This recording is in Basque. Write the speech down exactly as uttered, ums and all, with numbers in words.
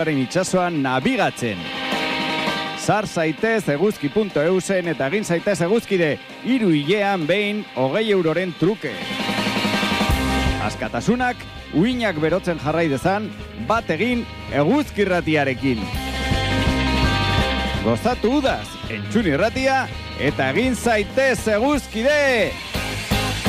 itsasoan nabigatzen. Sar zaitez eguzki puntu eusen eta egin zaitez eguzkide hiru hilean behin hogei euroren truke. Askatasunak uinak berotzen jarrai dezan bat egin eguzki irratiarekin. Gozatu udaz, entzun irratia eta egin zaitez eguzkide!